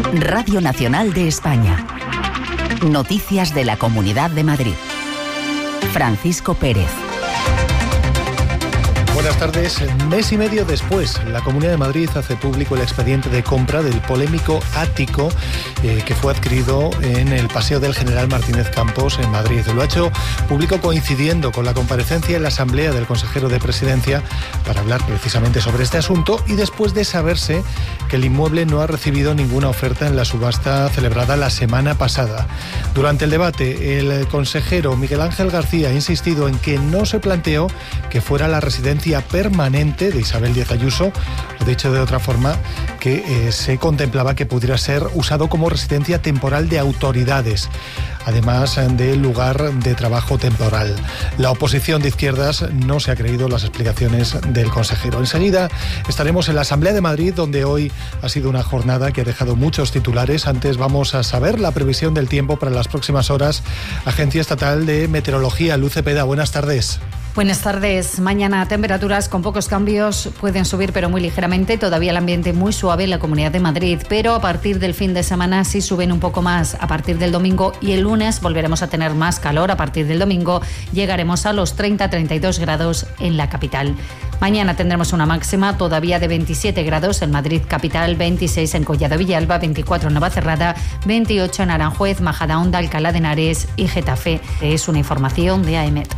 Radio Nacional de España. Noticias de la Comunidad de Madrid. Francisco Pérez. Buenas tardes. Mes y medio después, la Comunidad de Madrid hace público el expediente de compra del polémico ático que fue adquirido en el Paseo del General Martínez Campos en Madrid. Lo ha hecho público coincidiendo con la comparecencia en la Asamblea del consejero de Presidencia para hablar precisamente sobre este asunto y después de saberse que el inmueble no ha recibido ninguna oferta en la subasta celebrada la semana pasada. Durante el debate, el consejero Miguel Ángel García ha insistido en que no se planteó que fuera la residencia permanente de Isabel Díaz Ayuso, o dicho de otra forma, que se contemplaba que pudiera ser usado como residencia temporal de autoridades, además del lugar de trabajo temporal. La oposición de izquierdas no se ha creído las explicaciones del consejero. Enseguida estaremos en la Asamblea de Madrid, donde hoy ha sido una jornada que ha dejado muchos titulares. Antes vamos a saber la previsión del tiempo para las próximas horas. Agencia Estatal de Meteorología, Luz Cepeda, buenas tardes. Buenas tardes. Mañana temperaturas con pocos cambios, pueden subir pero muy ligeramente. Todavía el ambiente muy suave en la Comunidad de Madrid, pero a partir del fin de semana sí suben un poco más. A partir del domingo y el lunes volveremos a tener más calor. A partir del domingo llegaremos a los 30-32 grados en la capital. Mañana tendremos una máxima todavía de 27 grados en Madrid capital, 26 en Collado Villalba, 24 en Navacerrada, 28 en Aranjuez, Majadahonda, Alcalá de Henares y Getafe. Es una información de AEMET.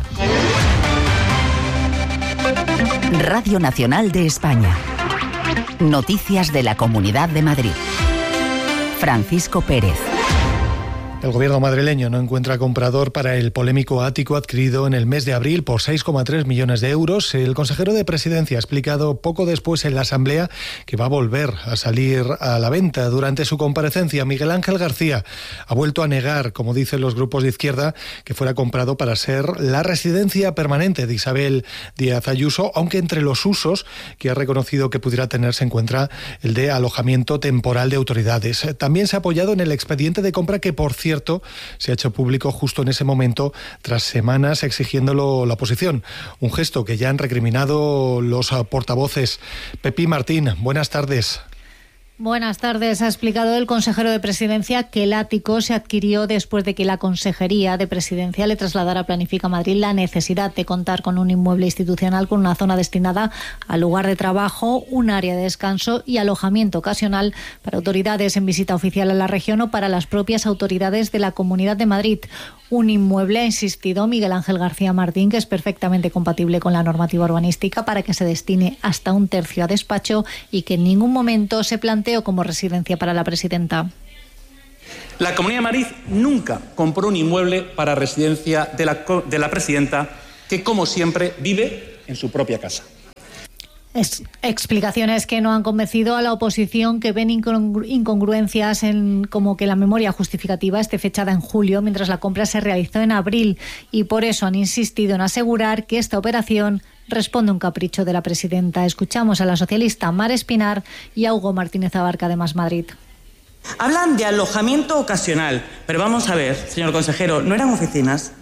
Radio Nacional de España. Noticias de la Comunidad de Madrid. Francisco Pérez. El gobierno madrileño no encuentra comprador para el polémico ático adquirido en el mes de abril por 6,3 millones de euros. El consejero de Presidencia ha explicado poco después en la Asamblea que va a volver a salir a la venta. Durante su comparecencia, Miguel Ángel García ha vuelto a negar, como dicen los grupos de izquierda, que fuera comprado para ser la residencia permanente de Isabel Díaz Ayuso, aunque entre los usos que ha reconocido que pudiera tener se encuentra el de alojamiento temporal de autoridades. También se ha apoyado en el expediente de compra que, por cierto, se ha hecho público justo en ese momento, tras semanas exigiéndolo la oposición. Un gesto que ya han recriminado los portavoces. Pepí Martín, buenas tardes. Buenas tardes. Ha explicado el consejero de Presidencia que el ático se adquirió después de que la Consejería de Presidencia le trasladara a Planifica Madrid la necesidad de contar con un inmueble institucional con una zona destinada al lugar de trabajo, un área de descanso y alojamiento ocasional para autoridades en visita oficial a la región o para las propias autoridades de la Comunidad de Madrid. Un inmueble, ha insistido Miguel Ángel García Martín, que es perfectamente compatible con la normativa urbanística para que se destine hasta un tercio a despacho y que en ningún momento se planteó como residencia para la presidenta. La Comunidad de Madrid nunca compró un inmueble para residencia de la presidenta, que como siempre vive en su propia casa. Explicaciones que no han convencido a la oposición, que ven incongruencias en como que la memoria justificativa esté fechada en julio, mientras la compra se realizó en abril, y por eso han insistido en asegurar que esta operación responde a un capricho de la presidenta. Escuchamos a la socialista Mar Espinar y a Hugo Martínez Abarca de Más Madrid. Hablan de alojamiento ocasional, pero vamos a ver, señor consejero, ¿no eran oficinas?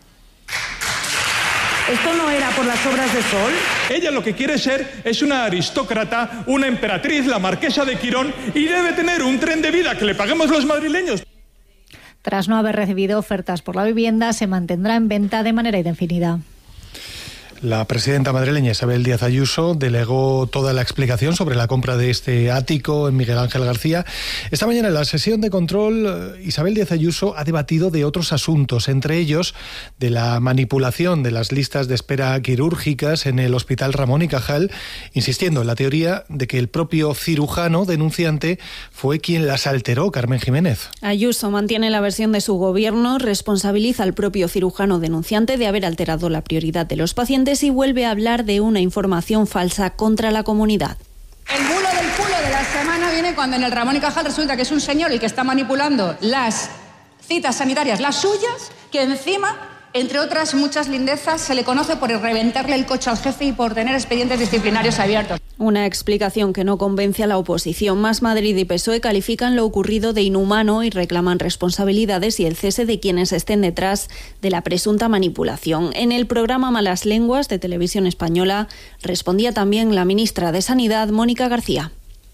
¿Esto no era por las obras de Sol? Ella lo que quiere ser es una aristócrata, una emperatriz, la marquesa de Quirón, y debe tener un tren de vida que le paguemos los madrileños. Tras no haber recibido ofertas por la vivienda, se mantendrá en venta de manera indefinida. La presidenta madrileña Isabel Díaz Ayuso delegó toda la explicación sobre la compra de este ático en Miguel Ángel García. Esta mañana en la sesión de control, Isabel Díaz Ayuso ha debatido de otros asuntos, entre ellos de la manipulación de las listas de espera quirúrgicas en el Hospital Ramón y Cajal, insistiendo en la teoría de que el propio cirujano denunciante fue quien las alteró, Carmen Jiménez. Ayuso mantiene la versión de su gobierno, responsabiliza al propio cirujano denunciante de haber alterado la prioridad de los pacientes y vuelve a hablar de una información falsa contra la comunidad. El bulo del culo de la semana viene cuando en el Ramón y Cajal resulta que es un señor el que está manipulando las citas sanitarias, las suyas, que encima, entre otras muchas lindezas, se le conoce por reventarle el coche al jefe y por tener expedientes disciplinarios abiertos. Una explicación que no convence a la oposición. Más Madrid y PSOE califican lo ocurrido de inhumano y reclaman responsabilidades y el cese de quienes estén detrás de la presunta manipulación. En el programa Malas Lenguas de Televisión Española respondía también la ministra de Sanidad, Mónica García.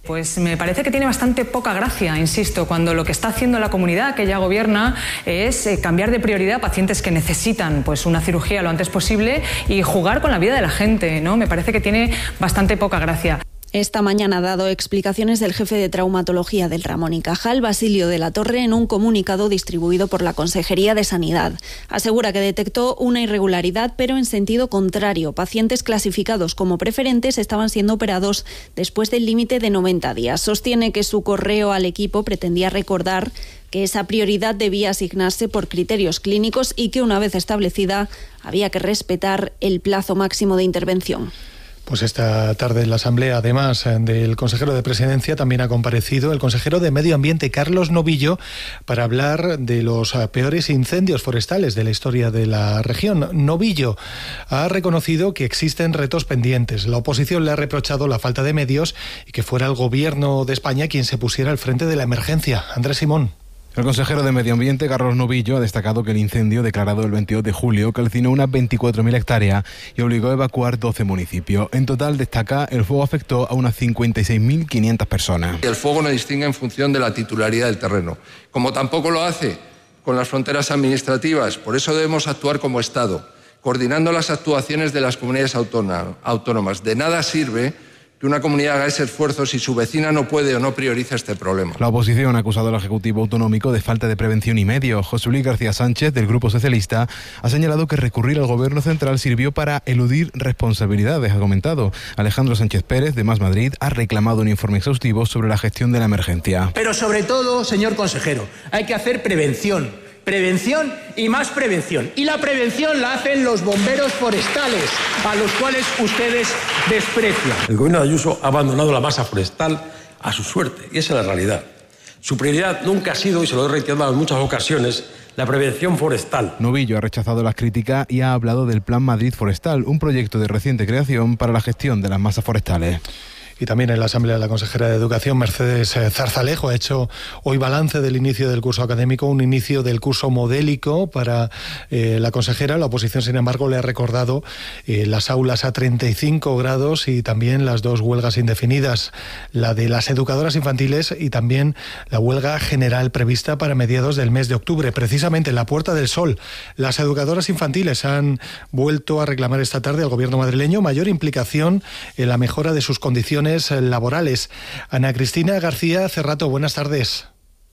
Pues me parece que tiene bastante poca gracia, insisto, cuando lo que está haciendo la comunidad que ella gobierna es cambiar de prioridad a pacientes que necesitan pues una cirugía lo antes posible y jugar con la vida de la gente, ¿no? Me parece que tiene bastante poca gracia. Esta mañana ha dado explicaciones del jefe de traumatología del Ramón y Cajal, Basilio de la Torre, en un comunicado distribuido por la Consejería de Sanidad. Asegura que detectó una irregularidad, pero en sentido contrario. Pacientes clasificados como preferentes estaban siendo operados después del límite de 90 días. Sostiene que su correo al equipo pretendía recordar que esa prioridad debía asignarse por criterios clínicos y que una vez establecida había que respetar el plazo máximo de intervención. Pues esta tarde en la Asamblea, además del consejero de Presidencia, también ha comparecido el consejero de Medio Ambiente, Carlos Novillo, para hablar de los peores incendios forestales de la historia de la región. Novillo ha reconocido que existen retos pendientes. La oposición le ha reprochado la falta de medios y que fuera el Gobierno de España quien se pusiera al frente de la emergencia. Andrés Simón. El consejero de Medio Ambiente, Carlos Novillo, ha destacado que el incendio declarado el 22 de julio calcinó unas 24.000 hectáreas y obligó a evacuar 12 municipios. En total, destaca, el fuego afectó a unas 56.500 personas. El fuego no distingue en función de la titularidad del terreno, como tampoco lo hace con las fronteras administrativas. Por eso debemos actuar como Estado, coordinando las actuaciones de las comunidades autónomas. De nada sirve que una comunidad haga ese esfuerzo si su vecina no puede o no prioriza este problema. La oposición ha acusado al Ejecutivo Autonómico de falta de prevención y medios. José Luis García Sánchez, del Grupo Socialista, ha señalado que recurrir al Gobierno central sirvió para eludir responsabilidades, ha comentado. Alejandro Sánchez Pérez, de Más Madrid, ha reclamado un informe exhaustivo sobre la gestión de la emergencia. Pero sobre todo, señor consejero, hay que hacer prevención. Prevención y más prevención. Y la prevención la hacen los bomberos forestales, a los cuales ustedes desprecian. El gobierno de Ayuso ha abandonado la masa forestal a su suerte, y esa es la realidad. Su prioridad nunca ha sido, y se lo he reiterado en muchas ocasiones, la prevención forestal. Novillo ha rechazado las críticas y ha hablado del Plan Madrid Forestal, un proyecto de reciente creación para la gestión de las masas forestales. Y también en la Asamblea la consejera de Educación, Mercedes Zarzalejo, ha hecho hoy balance del inicio del curso académico, un inicio del curso modélico para la consejera. La oposición, sin embargo, le ha recordado las aulas a 35 grados y también las dos huelgas indefinidas, la de las educadoras infantiles y también la huelga general prevista para mediados del mes de octubre. Precisamente en la Puerta del Sol, las educadoras infantiles han vuelto a reclamar esta tarde al gobierno madrileño mayor implicación en la mejora de sus condiciones laborales. Ana Cristina García Cerrato, buenas tardes.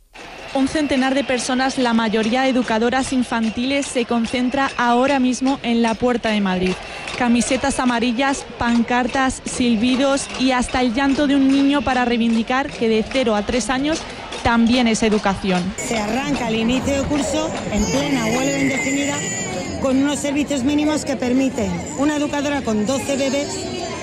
Un centenar de personas, la mayoría educadoras infantiles, se concentra ahora mismo en la Puerta de Madrid. Camisetas amarillas, pancartas, silbidos y hasta el llanto de un niño para reivindicar que de 0 a 3 años también es educación. Se arranca el inicio de curso en plena huelga indefinida con unos servicios mínimos que permiten una educadora con 12 bebés